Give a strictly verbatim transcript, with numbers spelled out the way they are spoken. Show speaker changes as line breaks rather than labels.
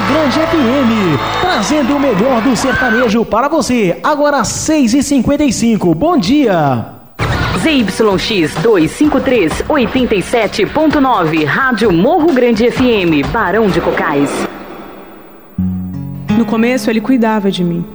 Grande F M, trazendo o melhor do sertanejo para você. Agora seis e cinquenta e cinco. Bom dia.
Z Y X duzentos e cinquenta e três, oitenta e sete ponto nove, Rádio Morro Grande F M, Barão de Cocais.
No começo ele cuidava de mim.